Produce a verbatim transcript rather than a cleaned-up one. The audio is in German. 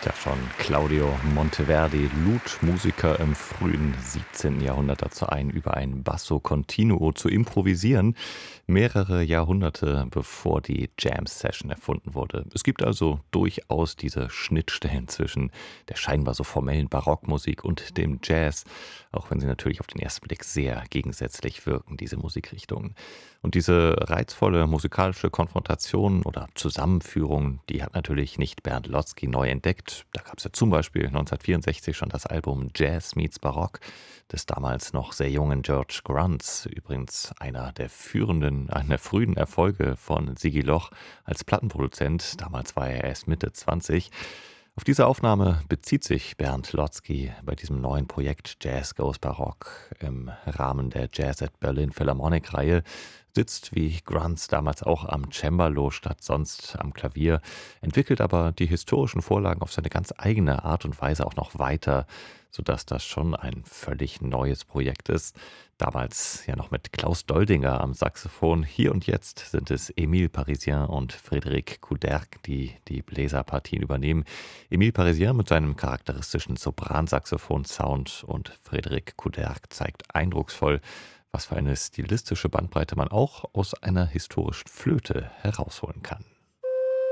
Ja, schon Claudio Monteverdi lud Musiker im frühen siebzehnten. Jahrhundert dazu ein, über ein Basso Continuo zu improvisieren, mehrere Jahrhunderte bevor die Jam-Session erfunden wurde. Es gibt also durchaus diese Schnittstellen zwischen der scheinbar so formellen Barockmusik und dem Jazz, auch wenn sie natürlich auf den ersten Blick sehr gegensätzlich wirken, diese Musikrichtungen. Und diese reizvolle musikalische Konfrontation oder Zusammenführung, die hat natürlich nicht Bernd Lotzky neu entdeckt. Da gab es ja zum Beispiel neunzehnhundertvierundsechzig schon das Album Jazz meets Barock des damals noch sehr jungen George Grunts, übrigens einer der führenden, einer der frühen Erfolge von Sigi Loch als Plattenproduzent. Damals war er erst Mitte zwanzig. Auf diese Aufnahme bezieht sich Bernd Lotzky bei diesem neuen Projekt Jazz Goes Barock im Rahmen der Jazz at Berlin Philharmonic-Reihe, sitzt wie Grunts damals auch am Cembalo statt sonst am Klavier, entwickelt aber die historischen Vorlagen auf seine ganz eigene Art und Weise auch noch weiter, sodass das schon ein völlig neues Projekt ist. Damals ja noch mit Klaus Doldinger am Saxophon. Hier und jetzt sind es Émile Parisien und Frédéric Couderc, die die Bläserpartien übernehmen. Émile Parisien mit seinem charakteristischen Sopransaxophon-Sound und Frédéric Couderc zeigt eindrucksvoll, was für eine stilistische Bandbreite man auch aus einer historischen Flöte herausholen kann.